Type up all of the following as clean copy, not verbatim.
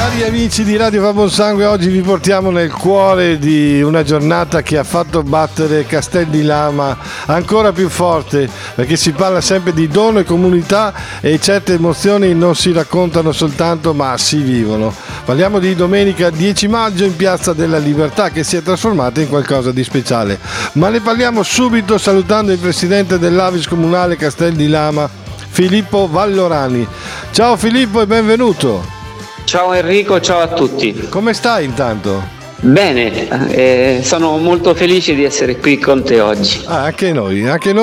Cari amici di Radio Fa Buon Sangue, oggi vi portiamo nel cuore di una giornata che ha fatto battere Castel di Lama ancora più forte, perché si parla sempre di dono e comunità e certe emozioni non si raccontano soltanto ma si vivono. Parliamo di domenica 10 maggio in Piazza della Libertà, che si è trasformata in qualcosa di speciale, ma ne parliamo subito salutando il presidente dell'Avis comunale Castel di Lama, Filippo Vallorani. Ciao Filippo e benvenuto. Ciao Enrico, ciao a tutti. Come stai intanto? Bene, sono molto felice di essere qui con te oggi. Anche noi.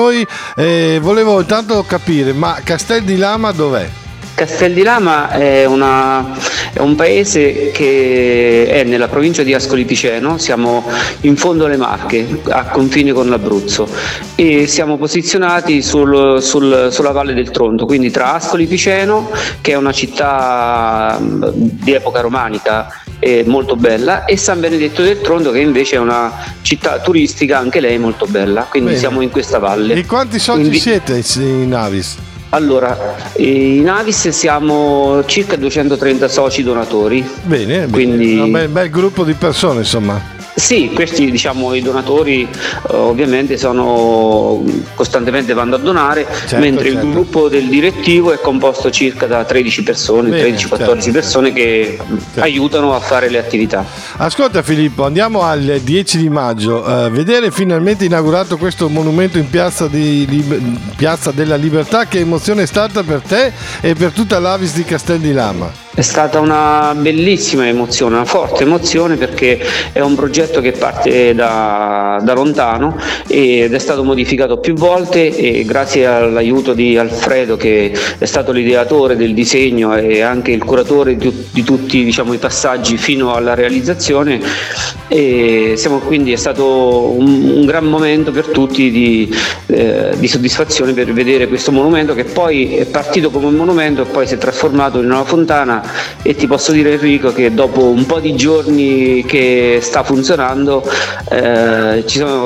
Volevo intanto capire, ma Castel di Lama dov'è? Castel di Lama è un paese che è nella provincia di Ascoli Piceno, siamo in fondo alle Marche, a confine con l'Abruzzo, e siamo posizionati sulla Valle del Tronto, quindi tra Ascoli Piceno, che è una città di epoca romanica molto bella, e San Benedetto del Tronto, che invece è una città turistica anche lei molto bella, quindi Bene. Siamo in questa valle. E quanti soci siete in Avis? Allora, in Avis siamo circa 230 soci donatori. Bene, quindi un bel gruppo di persone, insomma. Sì, questi i donatori ovviamente vanno a donare, mentre il gruppo del direttivo è composto circa da 13 persone, 13-14 persone che aiutano a fare le attività. Ascolta Filippo, andiamo al 10 di maggio, vedere finalmente inaugurato questo monumento in Piazza della Libertà. Che emozione è stata per te e per tutta l'Avis di Castel di Lama? È stata una bellissima emozione, una forte emozione, perché è un progetto che parte da lontano ed è stato modificato più volte, e grazie all'aiuto di Alfredo, che è stato l'ideatore del disegno e anche il curatore di tutti i passaggi fino alla realizzazione, quindi è stato un gran momento per tutti di soddisfazione per vedere questo monumento, che poi è partito come un monumento e poi si è trasformato in una fontana. E ti posso dire, Enrico, che dopo un po' di giorni che sta funzionando è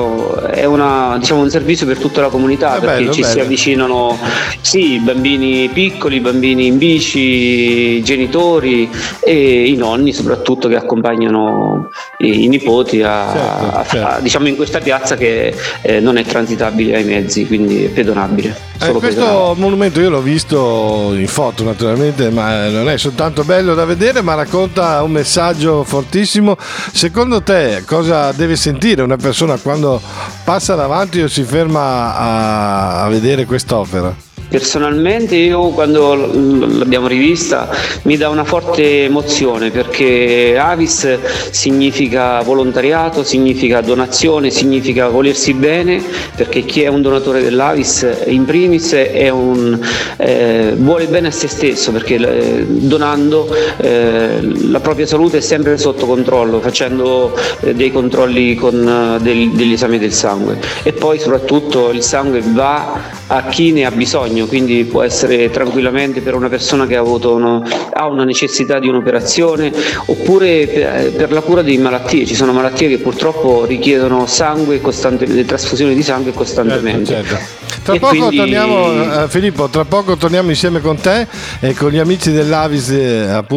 un servizio per tutta la comunità, perché si avvicinano bambini piccoli, bambini in bici, i genitori e i nonni soprattutto, che accompagnano i nipoti in questa piazza che non è transitabile ai mezzi, quindi è pedonabile. Questo monumento io l'ho visto in foto naturalmente, ma non è soltanto bello da vedere, ma racconta un messaggio fortissimo. Secondo te cosa deve sentire una persona quando passa davanti o si ferma a vedere quest'opera? Personalmente io, quando l'abbiamo rivista, mi dà una forte emozione, perché Avis significa volontariato, significa donazione, significa volersi bene, perché chi è un donatore dell'Avis in primis vuole bene a se stesso, perché donando la propria salute è sempre sotto controllo, facendo dei controlli con degli esami del sangue, e poi soprattutto il sangue va a chi ne ha bisogno, quindi può essere tranquillamente per una persona che ha una necessità di un'operazione, oppure per la cura di malattie. Ci sono malattie che purtroppo richiedono trasfusioni di sangue costantemente. Certo. Tra poco torniamo, Filippo, insieme con te e con gli amici dell'Avis, appunto,